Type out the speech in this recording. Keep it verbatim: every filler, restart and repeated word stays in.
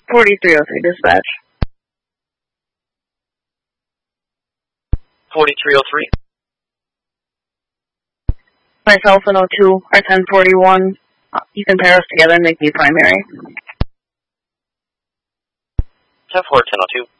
forty-three oh three, dispatch. forty-three oh three. Myself and oh two are ten forty-one. You can pair us together and make me primary. ten four, ten oh two.